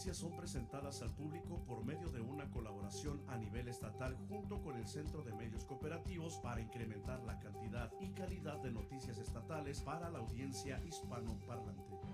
noticias son presentadas al público por medio de una colaboración a nivel estatal junto con el Centro de Medios Cooperativos para incrementar la cantidad y calidad de noticias estatales para la audiencia hispanoparlante.